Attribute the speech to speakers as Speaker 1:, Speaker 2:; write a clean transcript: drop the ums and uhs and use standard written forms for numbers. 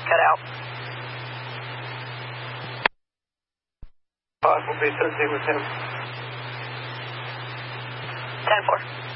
Speaker 1: cut out.
Speaker 2: Will be associated with him.
Speaker 1: 10-4.